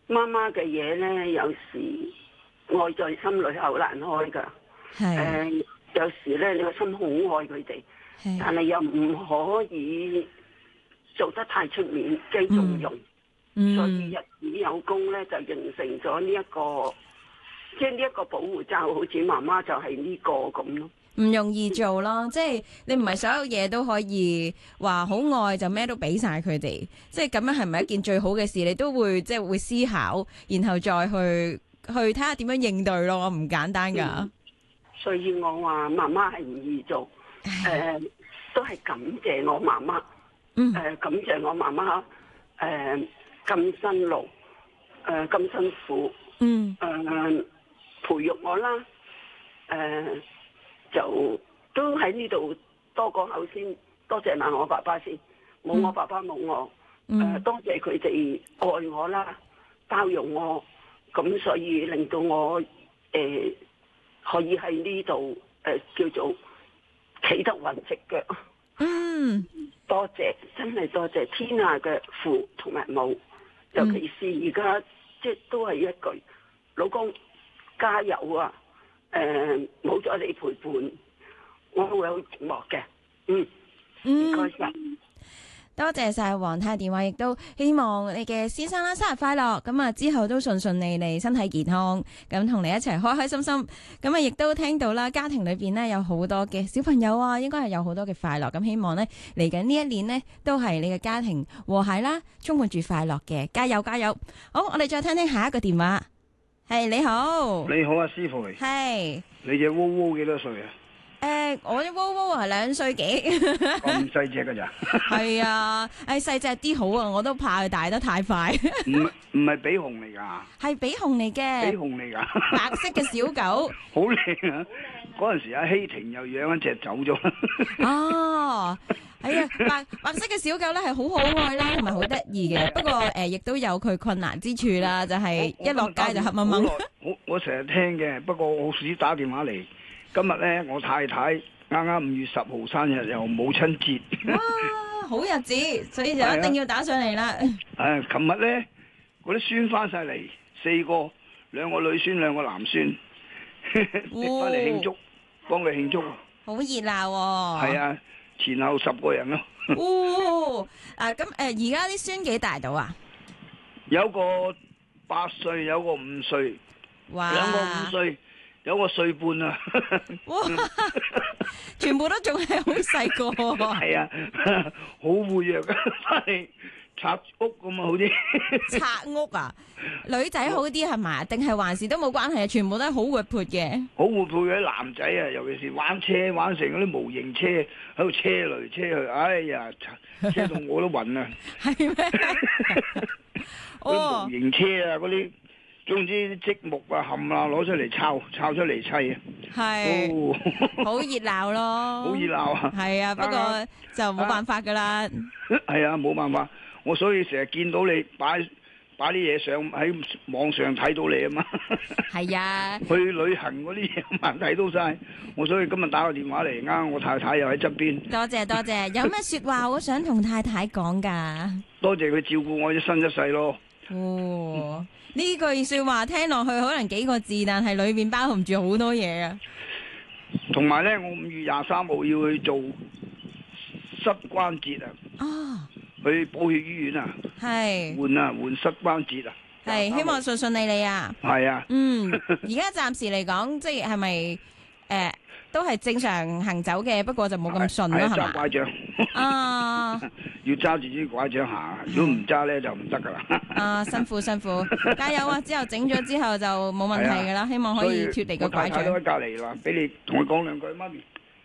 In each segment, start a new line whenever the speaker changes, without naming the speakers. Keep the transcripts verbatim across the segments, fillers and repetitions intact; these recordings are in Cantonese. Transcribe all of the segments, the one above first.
媽媽嘅嘢咧，有時愛在心裏口難開㗎。誒、呃，有時咧，你個心好愛佢哋，但係又唔可以做得太出面，驚縱容。嗯、所以日子有功咧，就形成咗呢一個，即係呢一個保護罩，好似媽媽就係呢個咁咯。
唔容易做咯，即係你唔係所有嘢都可以話好愛就咩都俾晒佢哋，即係咁樣係咪一件最好嘅事？你都會即係會思考，然後再去去睇下點樣應對咯，唔簡單噶、嗯。
所以我話媽媽係唔易做，誒、呃，都係感謝我媽媽，誒、嗯呃，感謝我媽媽，誒、呃，咁辛勞，誒、呃，咁辛苦，嗯，誒、呃，培育我啦，誒、呃。就都喺呢度多講口先，多謝埋我爸爸先，冇我爸爸冇我，誒、嗯呃、多謝佢哋愛我啦，包容我，咁所以令到我誒、呃、可以喺呢度誒叫做企得穩直腳。嗯，多謝，真係多謝天下嘅父同埋母，尤其是而家即係都係一句，老公加油啊！誒，冇咗你陪伴，我會好寂寞嘅。嗯，唔該晒，
多謝晒黃太電話，亦都希望你嘅先生啦生日快樂，咁啊之後都順順利利，身體健康，咁同你一齊開開心心。咁啊，亦都聽到啦，家庭裏邊呢有好多嘅小朋友啊，應該係有好多嘅快樂。咁希望呢嚟緊呢一年呢，都係你嘅家庭和諧啦，充滿住快樂嘅，加油加油！好，我哋再聽聽下一個電話。係、hey, 你好，
你好啊，師傅。
係，
你隻窩窩幾多歲啊？
誒、呃，我隻窩窩係兩歲幾。
咁細隻噶咋？
係啊，誒細隻啲好啊，我都怕佢大得太快。
唔唔係比熊嚟噶？
係比熊嚟嘅。比
熊嚟噶？
白色嘅小狗。
好靚啊！嗰陣時阿希婷又養一隻走咗。
哦。係啊，白白色嘅小狗咧係好可愛啦，同埋好得意嘅。不過誒，亦、呃、都有佢困難之處啦，就係、是、一落街就黑掹掹。
我我成日聽嘅，不過我好少打電話嚟。今日咧，我太太啱啱五月十號生日，又母親節。
哇，好日子，所以就一定要打上嚟啦。
誒、啊，琴日咧，嗰啲孫翻晒嚟，四個，兩個女孫，兩個男孫，搦翻嚟慶祝，幫佢慶祝。
好熱鬧喎！
係啊。前後十個人咯。
哦，啊咁誒，而家啲孫幾大到啊？
有個八歲，有個五歲，
哇！
兩個五歲，有個歲半啊！
哇！全部都仲係好細個。
係啊，好活躍噶，翻嚟拆屋咁啊，好啲。
拆屋啊？女仔好啲係嘛？定係還是都冇關係啊？全部都係好活潑嘅。
好活潑嘅男仔啊，尤其是玩車玩成嗰啲模型車喺度車嚟車去，哎呀，車到我都暈啊！係咩？嗰啲模型車啊，嗰啲總之啲積木啊、冚啊攞出嚟抄，抄出嚟砌啊！
係，好熱鬧咯！
好熱鬧啊！
係啊，不過就冇辦法噶啦。
係啊，冇辦法。我所以成日見到你擺擺啲嘢上喺網上睇到你啊嘛。係啊。去旅行嗰啲嘢慢睇到晒，我所以今日打個電話嚟，啱我太太又喺側邊。
多謝多謝，有咩說話我想同太太講噶？
多謝佢照顧我一生一世咯。
哦，呢句說話聽落去可能幾個字，但係裏面包含住好多嘢啊。
同埋咧，我五月廿三號要去做膝關節啊。哦。去寶血醫院啊，係換啊換膝關節啊，
係希望順順利利啊，
係啊，
嗯，而家暫時嚟講，即係係咪誒都係正常行走嘅，不過就冇咁順咯，係嘛？
揸拐杖啊，要揸住啲拐杖行，如果唔揸咧就唔得噶啦。啊，
辛苦辛苦，加油啊！之後整咗之後就冇問題噶啦，希望可以脫離個拐杖。
我太太都喺隔籬啦，俾你同佢講兩句，媽咪。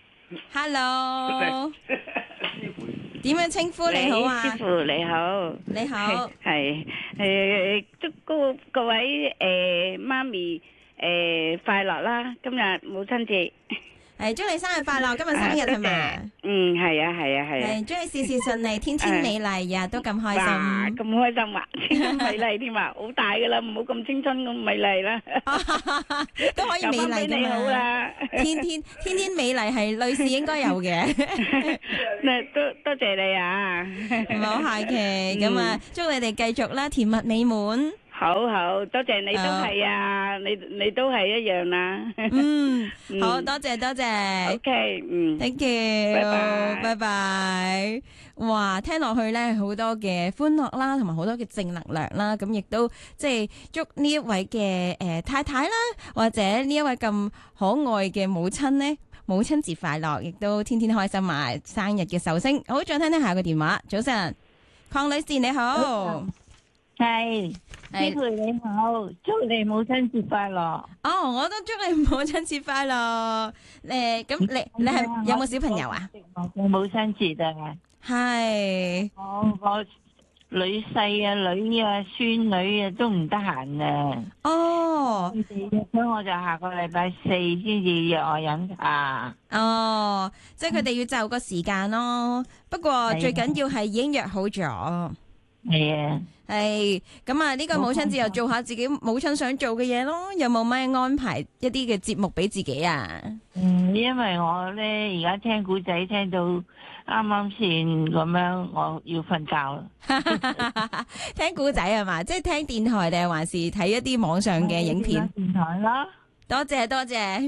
Hello。點樣稱呼你好啊？
師傅你好，
你好，
係誒祝各各位誒媽咪誒快樂啦！今日母親節，
係祝你生日快樂！今日生日係咪？
嗯，係啊，係啊，係啊！
係祝你事事順利，天天美麗，日日都咁開心。
哇，咁開心啊！天天美麗添啊，好大噶啦，唔好咁青春咁美麗啦，
都可以美麗噶嘛。
好啦，
天天天天美麗係女士應該有嘅。
多多謝你啊！
唔好客氣，咁啊，祝你哋繼續啦，甜蜜美滿。
好好，多謝你都係啊，你你都係一樣啦。
嗯，好多謝多謝。
OK，嗯
，thank you，
拜拜
拜拜。哇，聽落去咧好多嘅歡樂啦，同埋好多嘅正能量啦，咁亦都即係祝呢一位嘅誒太太啦，或者呢一位咁可愛嘅母親呢，母親節快樂，亦都天天開心啊！生日嘅壽星，好，再聽聽下個電話。早晨，鄺女士你好。
係，師培你好，祝你母親節快樂。
哦，我都祝你母親節快樂。誒，咁你你係有冇小朋友啊？
我母親節啊，
係。
我我女婿啊、女啊、孫女啊都唔得閒啊。
哦。
所以我就下個禮拜四先至約我飲茶。
哦，即係佢哋要就個時間咯。不過最緊要係已經約好咗。
係啊。
係咁啊！呢個母親節又做下自己母親想做嘅嘢咯。有冇咩安排一啲嘅節目俾自己啊？
嗯，因為我咧而家聽古仔聽到啱啱先咁樣，我要瞓覺啦。
聽古仔係嘛？即係聽電台定係還是睇一啲網上嘅影片？
電台啦。
多謝多謝。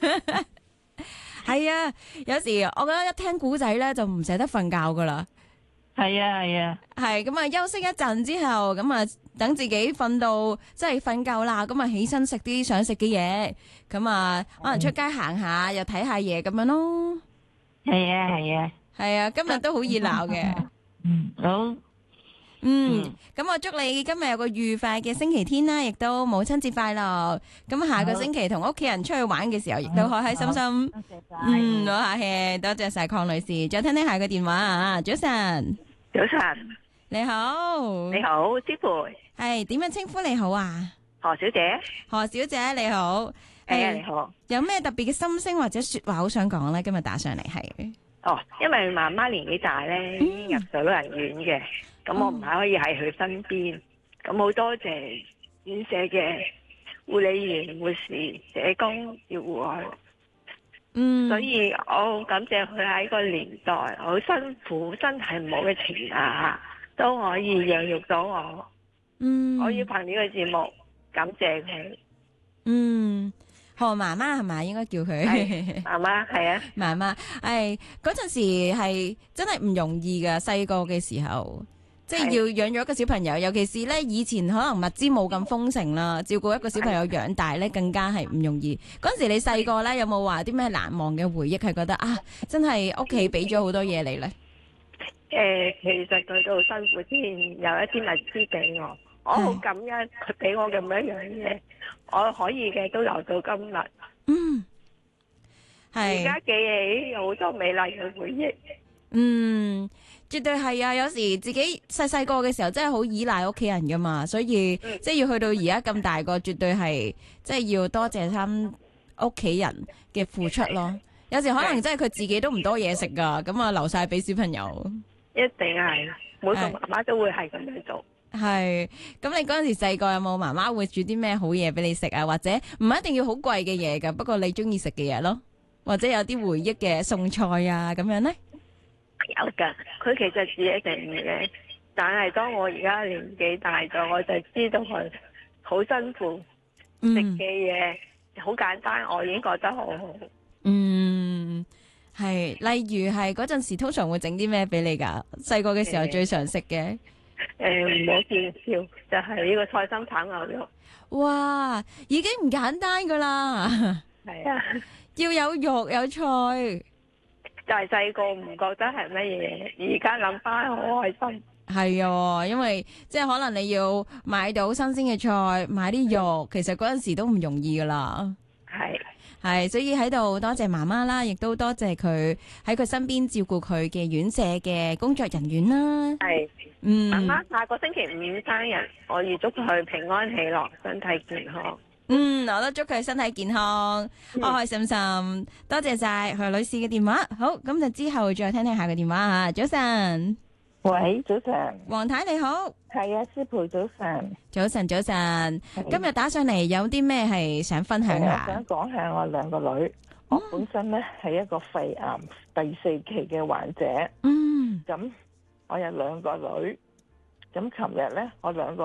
係啊，有時我覺得一聽古仔咧就唔捨得瞓覺噶啦。
係啊係啊，
係咁啊！休息一陣之後，咁啊等自己瞓到即係瞓夠啦，咁啊起身食啲想食嘅嘢，咁啊可能出街行下，又睇下嘢咁樣咯。
係啊係啊，
係啊！今日都好熱鬧嘅。
嗯，好。
嗯，咁我祝你今日有個愉快嘅星期天啦，亦都母親節快樂。咁下個星期同屋企人出去玩嘅時候，亦都開開心心。
多謝晒。
嗯，唔好客氣，多謝晒鄺女士。再聽聽下個電話啊，早晨。
早晨，
你好。
你好，師培。
係點樣稱呼你好啊？
何小姐。
何小姐你好。
係啊，你好。
有咩特別嘅心聲或者說話好想講咧？今日打上嚟係。
哦，因為媽媽年紀大咧，已經入咗老人院嘅，咁、嗯、我唔係可以喺佢身邊，咁好多謝院舍嘅護理員、護士、社工照顧佢。嗯，所以我好感謝佢喺個年代好辛苦、身體唔好嘅情況下，都可以養育到我。嗯，我要憑呢個節目感謝佢。
嗯。何媽媽係咪應該叫佢？
媽媽係啊，
媽媽係嗰陣時係真係唔容易噶，細個嘅時候，即係要養咗一個小朋友，尤其是咧以前可能物資冇咁豐盛啦，照顧一個小朋友養大咧更加係唔容易。嗰陣時你細個咧有冇話啲咩難忘嘅回憶？係覺得啊，真係屋企俾咗好多嘢你咧？
誒、呃，其實佢都好辛苦，之前有一啲物資俾我。我好感恩佢俾我咁樣樣嘢，我可以嘅都留到今日。
嗯，係。
而家記起有好多美麗嘅回憶。
嗯，絕對係啊！有時自己細細個嘅時候真係好依賴屋企人噶嘛，所以、嗯、即係要去到而家咁大個，絕對係即係要多謝翻屋企人嘅付出咯。有時可能真係佢自己都唔多嘢食噶，咁啊留晒俾小朋友。
一定係，每個媽媽都會係咁樣做。
係，咁你嗰陣時細個有冇媽媽會煮啲咩好嘢俾你食啊？或者唔一定要好貴嘅嘢噶，不過你中意食嘅嘢咯，或者有啲回憶嘅餸菜啊咁樣呢？
有噶，佢其實自己整嘅，但係當我而家年紀大咗，我就知道佢好辛苦，食嘅嘢好簡單，我已經覺得好好。嗯，
係，例如係嗰陣時通常會整啲咩俾你噶？細個嘅時候最常食嘅。
誒，唔好見笑，就係、是、呢個菜心炒牛肉。
哇，已經唔簡單噶啦。
係啊，
要有肉有菜。
就係細個唔覺得係乜嘢，而家諗翻好開心。
係啊，因為即係可能你要買到新鮮嘅菜，買啲肉，其實嗰陣時都唔容易噶啦。
係。
係，所以喺度多謝媽媽啦，亦都多謝佢喺佢身邊照顧佢嘅院舍嘅工作人員啦。係，嗯，
媽媽下個星期五生日，我預祝佢平安喜樂，身體健康。
嗯，我都祝佢身體健康，開開心心。多謝晒何女士嘅電話。好，咁就之後再聽聽下個電話啊。早晨。
喂，早晨，
黃太你好，
係啊，師傅早晨，
早晨早晨，今日打上嚟有啲咩係想分享下？
我想講下我兩個女，嗯、我本身咧係一個肺癌第四期嘅患者，嗯，咁我有兩個女，咁琴日咧我兩個女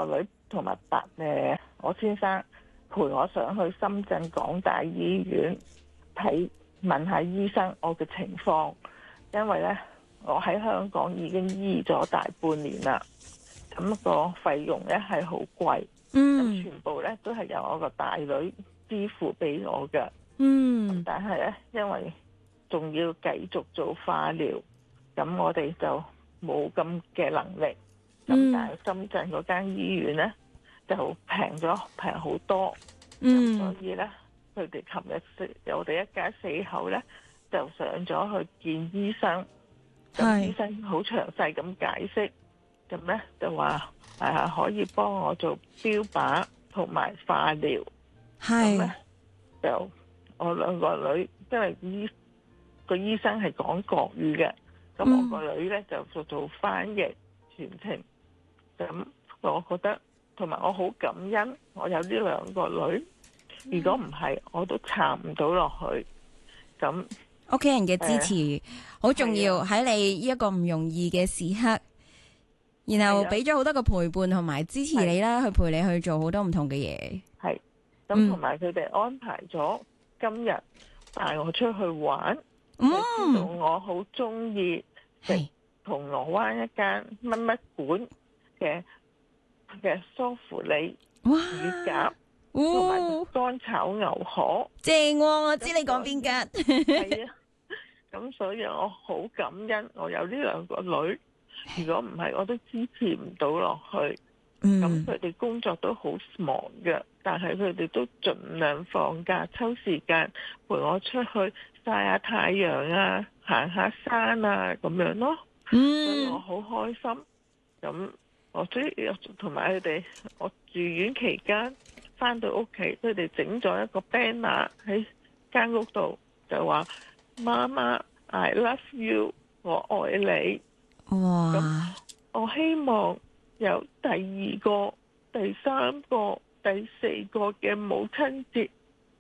同埋白誒我先生陪我上去深圳港大醫院睇問下醫生我嘅情況，因為咧我喺香港已經醫咗大半年啦，咁個費用咧係好貴，嗯，全部咧都係由我個大女支付俾我嘅，嗯，但係咧因為仲要繼續做化療，咁我哋就冇咁嘅能力，咁、嗯、但係深圳嗰間醫院咧就平咗平好多，嗯，所以咧佢哋琴日四我哋一家四口咧就上咗去見醫生，咁醫生好詳細咁解釋，咁咧就話誒可以幫我做標靶同埋化療，咁咧就我兩個女因為醫個醫生係講國語嘅，咁我個女咧就做做翻譯全程，咁我覺得同埋我好感恩我有呢兩個女，如果唔係我都撐唔到落去。咁
屋企人嘅支持好、呃、重要喺你呢一個唔容易嘅時刻，然後俾咗好多個陪伴同埋支持你啦，去陪你去做好多唔同嘅嘢。
係咁，同埋佢哋安排咗今日帶我出去玩。嗯，知道我好中意食銅鑼灣一間乜乜館嘅嘅梳芙里乳鴿，同埋乾炒牛河，
正喎、啊！我知你講邊間。
係啊，咁所以我好感恩我有呢兩個女，如果唔係我都支持唔到落去。咁佢哋工作都好忙嘅，但係佢哋都盡量放假抽時間陪我出去曬下太陽啊，行下山啊咁樣咯。嗯，所以我好開心。咁我中意同埋佢哋，我住院期間翻到屋企，佢哋整咗一個 banner 喺間屋度，就話媽媽 I love you， 我愛你。哇！咁我希望有第二個、第三個、第四個嘅母親節，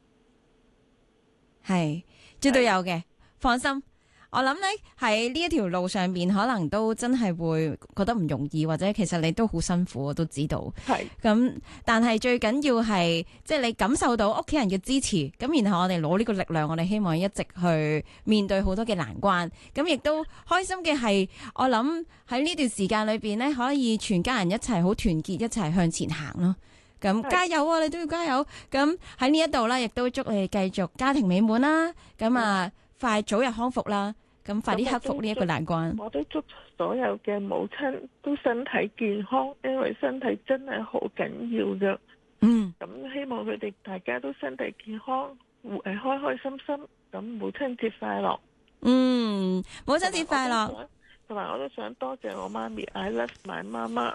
係絕對有嘅，放心。我諗咧喺呢一條路上邊，可能都真係會覺得唔容易，或者其實你都好辛苦，我都知道。係咁，但係最緊要係即係你感受到屋企人嘅支持，咁然後我哋攞呢個力量，我哋希望一直去面對好多嘅難關。咁亦都開心嘅係，我諗喺呢段時間裏邊咧，可以全家人一齊好團結，一齊向前行咯。咁加油啊！你都要加油。咁喺呢一度咧，亦都祝你繼續家庭美滿啦。咁啊，快早日康復啦！咁快啲克服呢一個難關。
我都祝所有嘅母親都身體健康，因為身體真係好緊要㗎。嗯。咁希望佢哋大家都身體健康，誒開開心心。咁母親節快樂。
嗯，母親節快樂。
同埋我都想多謝我媽咪 ，I love my 媽媽。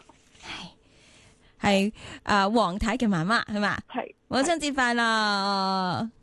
係係誒黃太嘅媽媽係嘛？係。母親節快樂。